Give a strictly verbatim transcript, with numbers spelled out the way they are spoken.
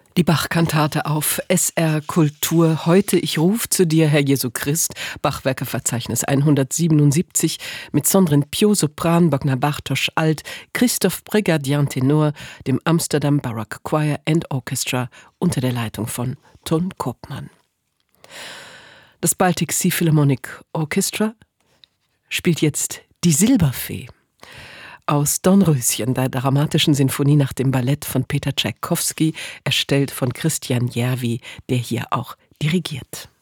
Die Bach-Kantate auf S R Kultur. Heute, ich ruf zu dir, Herr Jesu Christ. Bachwerkeverzeichnis hundertsiebenundsiebzig mit Sondrin Pio, Sopran, Bogner Bartosch Alt, Christoph Brigadian Tenor, dem Amsterdam Baroque Choir and Orchestra unter der Leitung von Ton Koopman. Das Baltic Sea Philharmonic Orchestra spielt jetzt die Silberfee aus Dornröschen, der dramatischen Sinfonie nach dem Ballett von Peter Tschaikowski, erstellt von Christian Järvi, der hier auch dirigiert.